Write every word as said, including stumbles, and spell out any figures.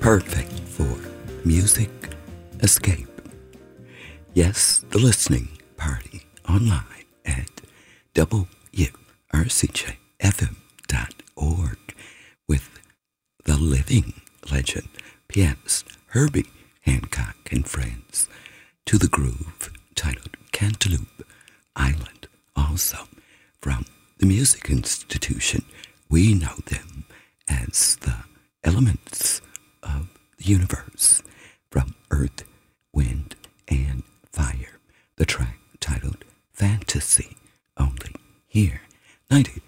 perfect for music escape. Yes, the listening party online at W R C J F M dot org with the living legend, pianist Herbie Hancock and friends, to the groove titled Cantaloupe Island. Also from the Music Institution, we know them as the elements of the universe, from earth, wind, and fire. The track titled Fantasy, only here, ninety